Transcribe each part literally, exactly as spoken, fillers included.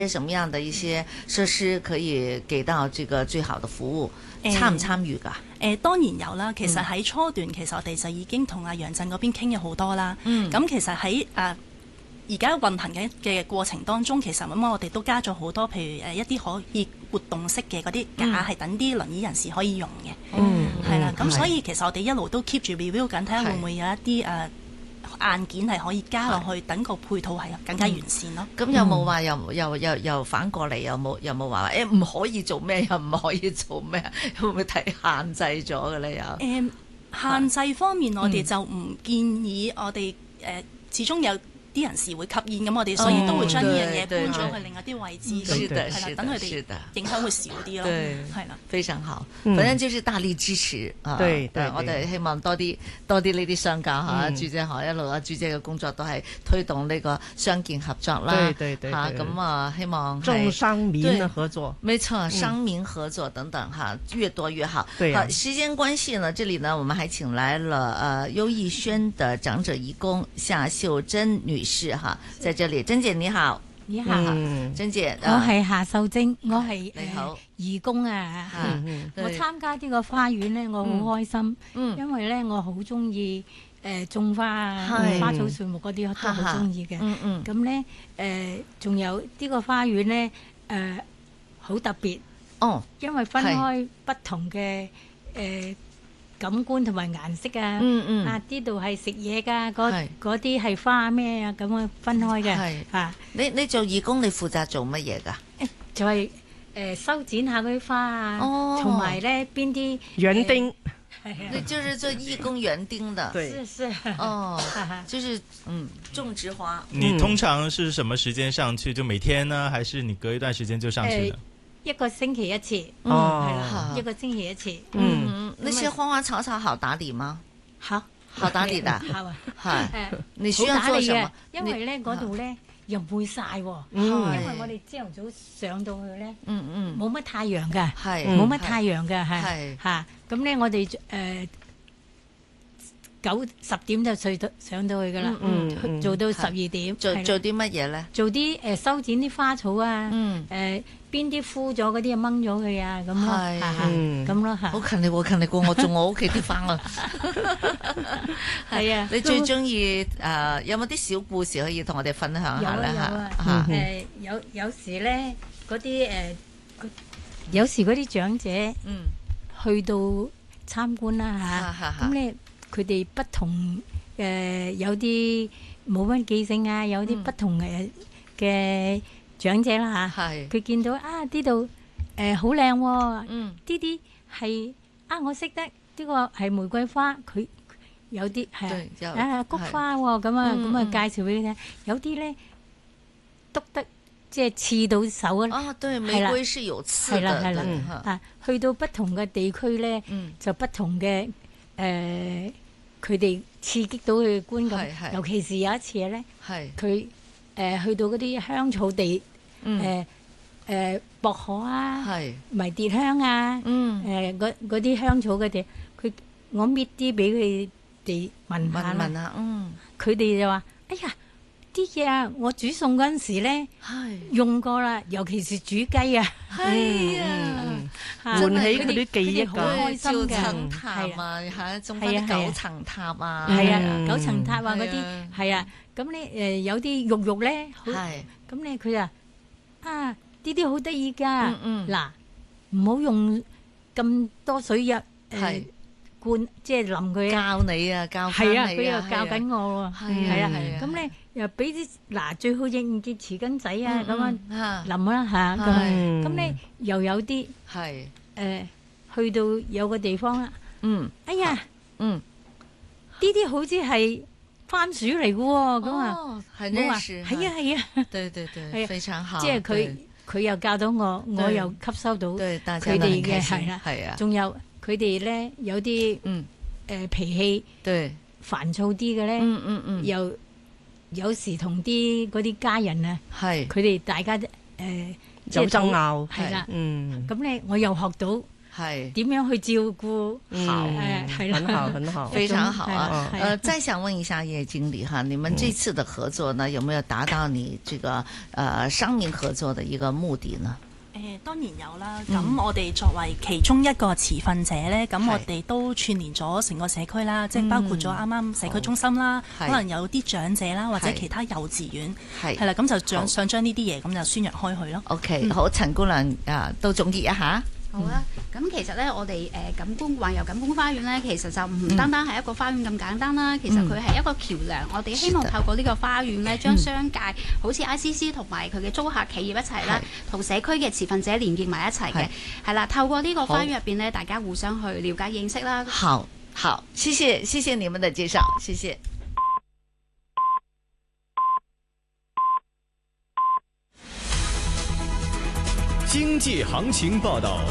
什麼樣的一些設施可以給到這個最好的服務？參唔參與㗎？誒、 呃、當然有啦。其實喺初段，嗯、其實我哋就已經同阿楊震嗰邊傾咗好多啦。咁、嗯、其實喺誒而家運行嘅嘅過程當中，其實咁我哋都加咗好多，譬如誒一啲可以活動式嘅嗰啲架，係等啲輪椅人士可以用嘅。嗯，係啦。咁所以其實我哋一路都 keep 住 review 緊，睇下會唔會有一啲誒。呃硬件係可以加落去，等個配套係更加完善咯。 咁、嗯、有冇話又又又又反過嚟？有冇有冇話誒唔可以做咩？又唔可以做咩？會唔會睇限制咗嘅咧？又誒、 嗯、限制方面，我哋就唔建議我哋誒、呃，始終有啲人士會吸煙，咁我哋所以都會將呢樣嘢搬咗去另一啲位置，係啦，等佢哋影響會少啲咯，係啦， 非常好，反正就是大力支持啊！對，我哋希望多啲多啲呢啲商家嚇，朱姐嚇一路啊，朱姐嘅工作都係推動呢個商建合作啦， 對對對， 嚇咁啊，希望中商民嘅合作， 沒錯，商民合作等等嚇，越多越好。好，時間關係呢，這裡呢，我們還請來了呃優逸軒的長者義工夏秀珍女士哈，在這裡，珍姐你好， 你好， 嗯、珍姐， 我係夏秀珍，我係你好、呃、 義工啊，嗯、我參加呢個花園咧，我好開心，嗯、因為咧我好中意誒種花啊，花草樹木嗰啲都好中意嘅，咁咧誒仲有呢個花園咧誒好特別，哦，因為分開不同嘅誒。呃感官同埋顏色啊，嗯嗯、啊呢度係食嘢㗎，嗰嗰啲係花咩啊咁樣分開嘅，啊你你做義工你負責做乜嘢㗎？ 就係、是、誒、呃、修剪下嗰啲花啊，同埋咧邊啲園丁， 呃、 你就是做義工園丁的， 對，是是哦，就是嗯種植花。 你通常是什麼時間上去？就每天呢，還是你隔一段時間就上去呢？呃一個星期一次， 哦，係啦， 一個星期一次。 嗯，嗯那些花花草草好打理嗎？ 好， 好打理的。 好啊， 係。你需要做什麼？ 因為咧嗰度咧又唔會曬，因為我哋朝頭早上到去咧，嗯嗯，冇乜太陽㗎，係，冇乜太陽㗎，係，嚇。咁咧我哋誒九十點就睡到上到去㗎啦，嗯，做到十二點。 做做啲乜嘢咧？ 做啲誒修剪啲花草啊，嗯，誒。邊啲枯咗嗰啲就掹咗佢啊，咁咯，咁咯嚇。 好勤力喎，勤力過我種我屋企啲花啊。係啊，你最中意誒有冇啲小故事可以同我哋分享下咧嚇？ 嚇誒有有時咧嗰啲誒，有時嗰啲長者嗯去到參觀啦嚇，咁咧佢哋不同誒有啲冇乜記性啊，有啲不同嘅嘅。長者啦嚇，佢見到啊呢度誒好靚喎，呢啲係啊我識得呢個係玫瑰花，佢有啲係啊菊花喎，咁啊咁啊介紹俾佢聽，有啲咧篤得即係刺到手啊！ 啊，對，玫瑰是有刺嘅， 係啦係啦啊，去到不同嘅地區咧，就不同嘅誒，佢哋刺激到佢嘅觀感，尤其是有一次咧，佢誒去到嗰啲香草地。誒誒薄荷啊，迷迭香啊，誒嗰嗰啲香草嗰啲，佢我搣啲俾佢哋聞下啦。嗯，佢哋就話：哎呀，啲嘢啊，我煮餸嗰陣時咧，用過啦，尤其是煮雞啊。係啊， 喚起佢啲記憶， 好開心嘅。 層塔啊，嚇，種翻啲九層塔啊。 係啊，九層塔啊嗰啲，係啊。咁咧誒有啲肉肉咧，咁咧佢啊。啊！呢啲好得意㗎，嗱，唔好用咁多水入誒灌，即係淋佢。 教你啊，教翻你啊， 係啊，佢又教緊我喎，係啊，咁咧又俾啲嗱，最好應結匙羹仔啊，咁樣淋啦嚇，咁咁咧又有啲係誒去到有個地方啦，嗯，哎呀，嗯，呢啲好似係番薯嚟嘅喎，咁啊， 係話係啊係啊， 對對對，非常好。 即係佢佢又教到我，我又吸收到佢哋嘅係啦，係啊。仲有佢哋咧有啲誒脾氣煩躁啲嘅咧，又有時同啲嗰啲家人啊，佢哋大家誒有爭拗， 係啦，咁咧我又學到係點樣去照顧。 好， 嗯，很好，很好， 非常好啊。呃，再想問一下葉經理哈，你們這次的合作呢，有沒有達到你這個呃商民合作的一個目的呢？ 誒當然有啦，咁、嗯、我哋作為其中一個持份者呢，咁、嗯、我哋都串聯咗成個社區啦，即係包括咗啱啱社區中心啦，可能有啲長者啦，或者其他幼稚園，係係啦，咁就想想將呢啲嘢咁就宣揚開去咯。OK，、嗯、 好，陳姑娘啊，都總結一下。 好啊，咁、嗯、其實咧，我哋誒錦官環遊錦官花園咧，其實就唔單單係一個花園咁簡單啦、嗯，其實佢係一個橋梁。我哋希望透過呢個花園咧，將商界、嗯、好似 I C C 同埋佢嘅租客企業一齊啦，同社區嘅持份者連結埋一齊嘅，係啦。透過呢個花園入邊咧，大家互相去了解認識啦。 好，好，謝謝，謝謝你們的介紹，謝謝。 經濟行情報道。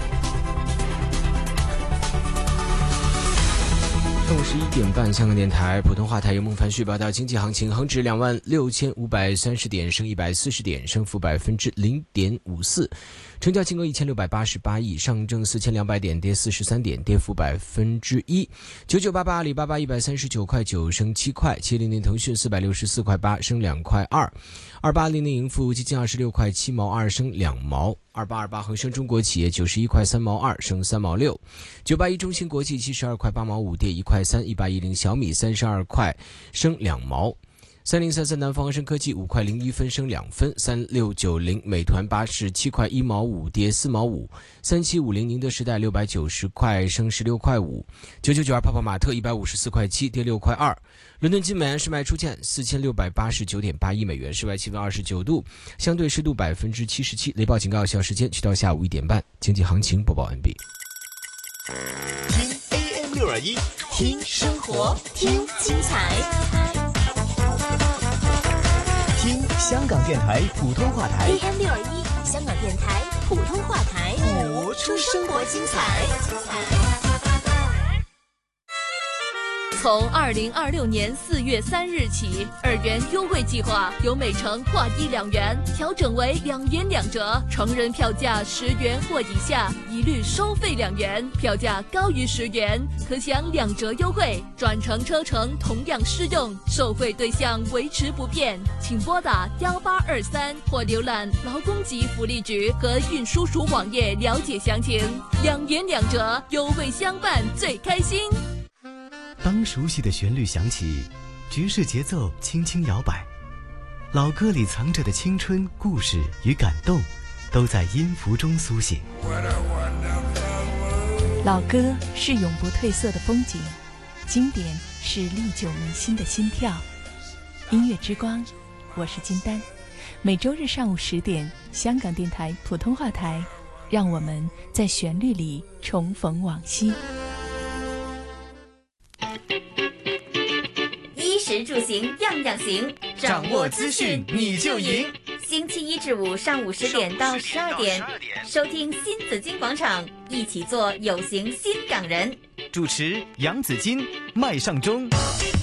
中午十一點半，香港電台普通話台由孟凡旭報道經濟行情，恒指兩萬六千五百三十點，升一百四十點，升幅百分之零點五四，成交金額一千六百八十八億，上證四千兩百點，跌四十三點，跌幅百分之一。九九八八阿里巴巴一百三十九塊九，升七塊；七零零騰訊四百六十四塊八，升兩塊二；二八零零盈富基金二十六塊七毛二，升兩毛；二八二八恒生中國企業九十一塊三毛二，升三毛六；九八一中芯國際七十二塊八毛五，跌一塊三；一八一零小米三十二塊，升兩毛；三零三三南方恒生科技五塊零一分，升兩分；三六九零美團八十七塊一毛五，跌四毛五；三七五零寧德時代六百九十塊，升十六塊五；九九九二泡泡瑪特一百五十四塊七，跌六塊二。倫敦金每安士賣出價四千六百八十九點八一美元，室外氣溫二十九度，相對濕度百分之七十七。雷暴警告有效時間去到下午一點半。經濟行情播報完畢。 聽 A M 六二一，聽生活，聽精彩，聽香港電台普通話台 A M 六二一，香港電台普通話台，播出生活精彩。 從二零二六年四月三日起，二元優惠計劃由每程劃一兩元調整為兩元兩折，成人票價十元或以下一律收費兩元，票價高於十元可享兩折優惠，轉乘車程同樣適用，受惠對象維持不變。請撥打幺八二三或瀏覽勞工及福利局和運輸署網頁了解詳情。兩元兩折，優惠相伴最開心。 當熟悉的旋律響起，爵士節奏輕輕搖擺，老歌裏藏着的青春故事與感動都在音符中甦醒。 老歌是永不褪色的風景，經典是歷久彌新的心跳。音樂之光，我是金丹，每周日上午十點，香港電台普通話台，讓我們在旋律裏重逢往昔。 衣食住行樣樣行， 掌握資訊你就贏。 星期一至五上午十點到十二點，收聽新紫荊廣場，一起做有型新港人。 主持楊紫荊、麥尚中。